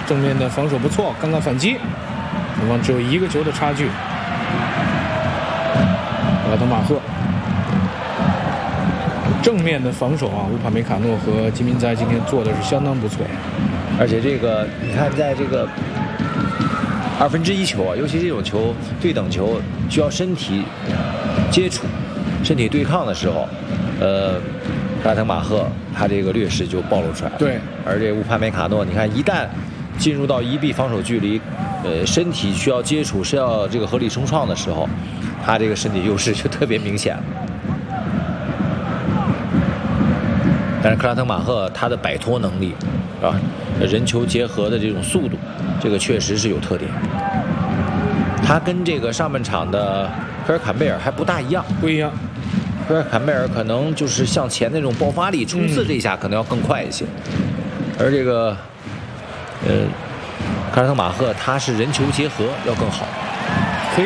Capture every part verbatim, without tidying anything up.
正面的防守不错，刚刚反击，双方只有一个球的差距。拉特马赫正面的防守啊，乌帕梅卡诺和金明哉今天做的是相当不错。 而且这个你看，在这个二分之一球啊，尤其这种球对等球需要身体接触、身体对抗的时候，呃，拉特马赫他这个劣势就暴露出来了。 对， 而这乌帕梅卡诺，你看一旦进入到一臂防守距离，呃，身体需要接触、是要这个合理冲撞的时候，他这个身体优势就特别明显了。但是克拉特马赫他的摆脱能力，啊，人球结合的这种速度，这个确实是有特点。他跟这个上半场的科尔坎贝尔还不大一样， 不一样。 科尔坎贝尔可能就是向前那种爆发力冲刺这一下可能要更快一些，嗯、而这个呃克拉特马赫他是人球结合要更好。 嘿。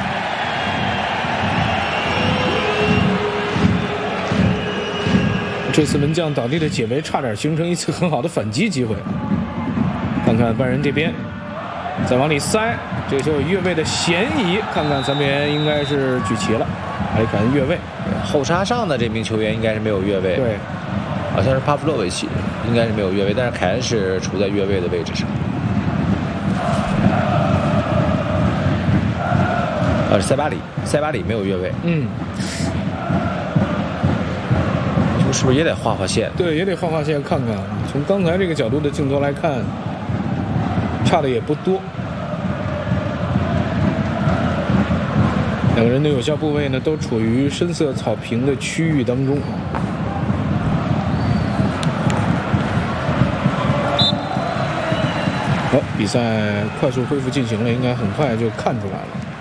这次门将倒地的解围，差点形成一次很好的反击机会。看看拜仁这边，再往里塞，这球有越位的嫌疑。看看三边应该是举旗了，还看越位。 后插上的这名球员应该是没有越位， 对， 好像是帕夫洛维奇，应该是没有越位，但是凯恩是处在越位的位置上。呃，塞巴里，塞巴里没有越位。 嗯。 是不是也得画画线？ 对，也得画画线看看。从刚才这个角度的镜头来看，差的也不多。两个人的有效部位呢，都处于深色草坪的区域当中。好，比赛快速恢复进行了，应该很快就看出来了。